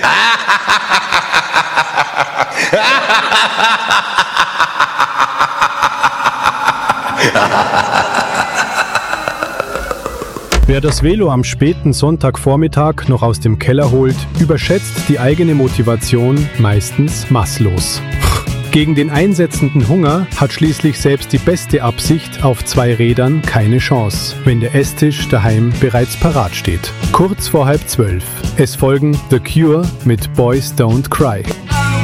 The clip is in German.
Wer das Velo am späten Sonntagvormittag noch aus dem Keller holt, überschätzt die eigene Motivation meistens maßlos. Gegen den einsetzenden Hunger hat schließlich selbst die beste Absicht auf 2 Rädern keine Chance, wenn der Esstisch daheim bereits parat steht. Kurz vor 11:30. Es folgen The Cure mit Boys Don't Cry.